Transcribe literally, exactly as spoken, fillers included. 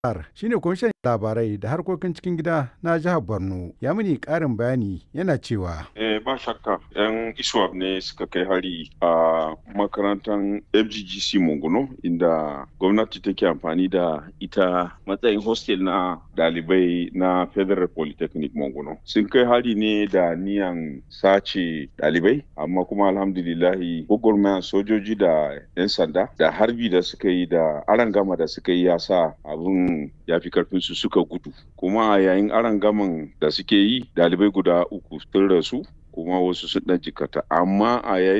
shine kwamishinan labarai da harkokin cikin gida na jihar Borno ya mini ƙarin bayani yana cewa. Eh, ba shakka 'yan ISWAP ne suka kai hari a makarantar F G G C Monguno inda gwamnati take amfani da ita matsayin hostel na dalibai na Federal Polytechnic Monguno. Sun kai hari ne da niyan sace dalibai amma kuma alhamdulillahi gwagwarmayan sojoji da 'yan sanda da harbi da suka yi da arangama da suka yi ya sa abin ya fi karfinsu suka gudu. Kuma a yayin arangaman da suke yi dalibai guda uku sun rasu kuma wasu sun ɗan jikata amma a yayin